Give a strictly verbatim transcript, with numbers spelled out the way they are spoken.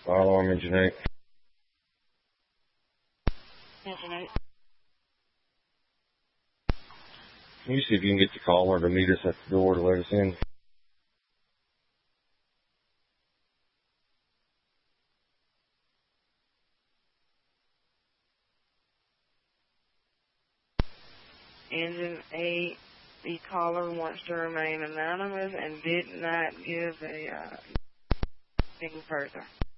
Fire alarm, engine eight. Engine eight. Can you see if you can get the caller to meet us at the door to let us in? Engine eight, the caller wants to remain anonymous and did not give a uh, thing further.